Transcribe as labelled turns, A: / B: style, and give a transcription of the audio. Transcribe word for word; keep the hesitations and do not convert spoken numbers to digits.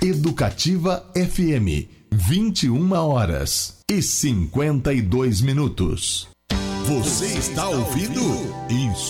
A: Educativa F M, vinte e uma horas e cinquenta e dois minutos. Você está ouvindo? Isso.